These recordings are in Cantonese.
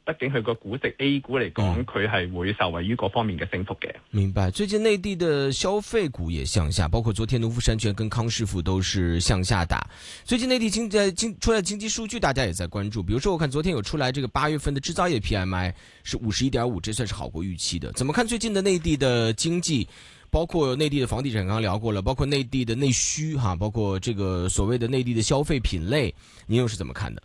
畢竟佢個估值 A 股嚟講，佢係會受惠於嗰方面嘅升幅嘅。 明白。最近內地的消費股也向下，包括昨天農夫山泉跟康師傅都是向下打。最近內地出來經濟數據，大家也在關注。比如說，我看昨天有出來這個8月份的製造業 PMI 是51.5，這算是好過預期的。怎麼看最近的內地的經濟？包括內地的房地產剛剛聊過了，包括內地的內需哈，包括這個所謂的內地的消費品類，您又是怎麼看的？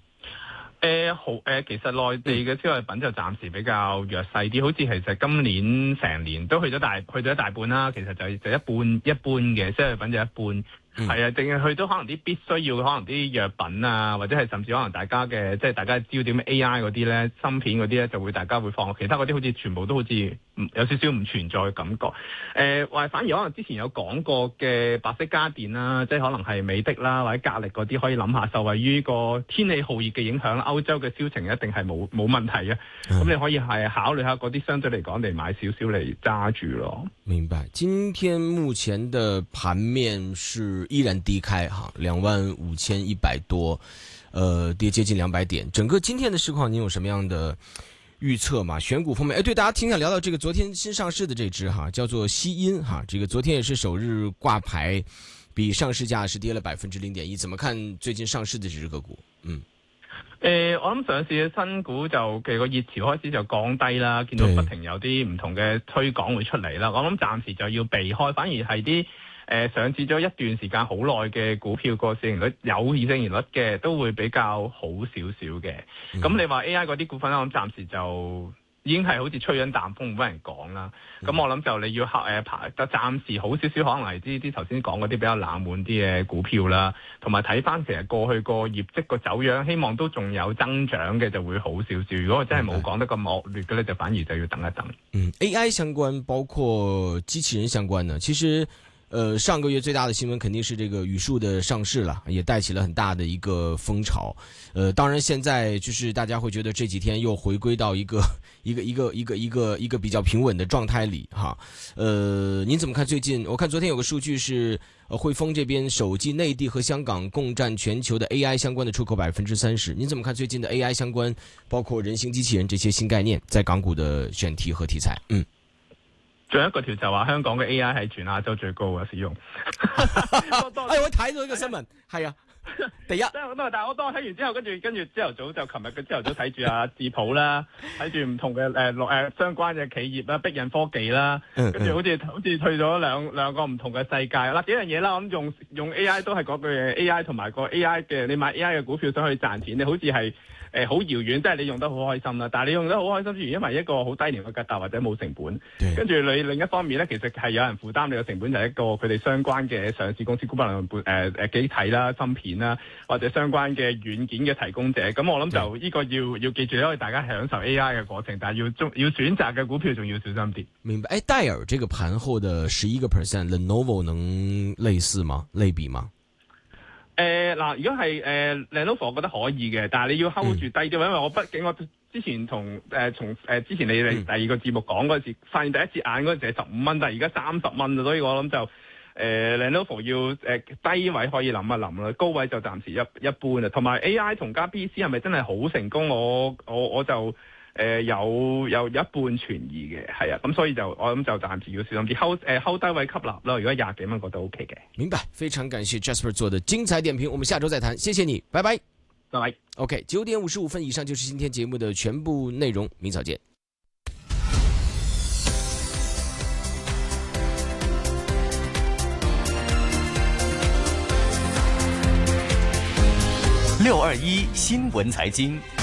其實內地嘅消費品就暫時比較弱勢啲，好似其實今年成年都去咗一大半啦。其實就一半嘅消費品就一半。係啊，定係去到可能啲必須要，可能啲藥品啊，或者係甚至可能大家嘅即係大家焦點 AI 嗰啲咧，芯片嗰啲咧就會大家會放，其他嗰啲好似全部都好似有少少唔存在嘅感覺。或者反而可能之前有講過嘅白色家電啦，即係可能係美的啦或者格力嗰啲，可以諗下受惠於個天氣酷熱嘅影響啦，歐洲嘅銷情一定係冇問題嘅。咁你可以係考慮下嗰啲相對嚟講嚟買少少嚟揸住咯。 明白。今天目前的盤面是依然低開哈，25,100多，跌接近200點。整個今天的市況，您有什麼樣的預測嗎？選股方面，對，大家挺想聊到這個昨天新上市的這支哈，叫做西音哈，這個昨天也是首日掛牌，比上市價是跌了0.1%。怎麼看最近上市的這支個股？ 我諗上市嘅新股就其實個熱潮開始就降低啦，見到不停有啲唔同嘅推廣會出嚟啦。我諗暫時就要避開，反而係啲上市咗一段時間好耐嘅股票，個市盈率有市盈率嘅都會比較好少少嘅。咁你話 AI 嗰啲股份，我諗暫時就已經係好似吹緊淡風，冇乜人講啦。咁我諗就你要排得暫時好少少，可能係啲頭先講嗰啲比較冷門啲嘅股票啦。同埋睇翻其實過去個業績個走樣，希望都仲有增長嘅就會好少少。如果真係冇講得咁惡劣嘅咧，就反而就要等一等。 AI 相關包括機器人相關呢，其實上個月最大的新聞肯定是這個語數的上市了，也帶起了很大的一個風潮。當然現在就是大家會覺得這幾天又回歸到一個比較平穩的狀態裏哈。您怎麼看最近？我看昨天有個數據是，匯豐這邊首季內地和香港共佔全球的 AI 相關的出口30%。您怎麼看最近的 AI 相關，包括人形機器人這些新概念在港股的選題和題材？ 仲有一個條就話香港嘅 AI 係全亞洲最高嘅使用。 我睇到呢個新聞，係啊，第一。 但係我當我睇完之後，跟住朝頭早就琴日嘅朝頭早睇住阿智譜啦，睇住唔同嘅相關嘅企業啦，碧印科技啦，跟住好似去咗兩個唔同嘅世界啦。幾樣嘢啦，我諗用 AI 都係嗰句嘢 AI 同埋個 AI 嘅，你買 AI 嘅股票想去賺錢，你好似係。好遙遠，即係你用得好開心啦。但係你用得好開心之餘，因為一個好低廉嘅價格或者冇成本，跟住你另一方面咧，其實係有人負擔你嘅成本，就係一個佢哋相關嘅上市公司股份機體啦、芯片啦，或者相關嘅軟件嘅提供者。咁我諗就呢個要記住，因為大家享受 AI 嘅過程，但係要選擇嘅股票仲要小心啲。 明白。戴爾這個盤後的11%，Lenovo 能類似嗎？類比嗎？ 如果係Lenovo 我覺得可以嘅，但係你要 hold 住低啲，因為我畢竟我之前從之前你哋第二個節目講嗰時，發現第一次眼嗰陣時係15蚊，但係而家30蚊，所以我諗就Lenovo 要低位可以諗一諗啦，高位就暫時一般啦。同埋 AI 同加 PC 係咪真係好成功？我就有一半存疑嘅，係啊，咁所以我諗就暫時要小心啲，hold低位吸納啦。如果20幾蚊覺得 OK 嘅， 明白。非常感謝 Jasper 做的精彩點評，我們下周再談，謝謝你，拜拜， 拜拜。 OK， 9點55分以上就是今天節目的全部內容，明早見。 621新聞財經。